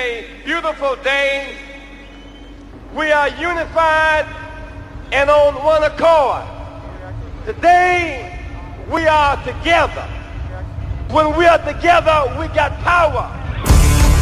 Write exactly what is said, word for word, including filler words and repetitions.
a beautiful day. We are unified and on one accord. Today, we are together. When we are together, we got power.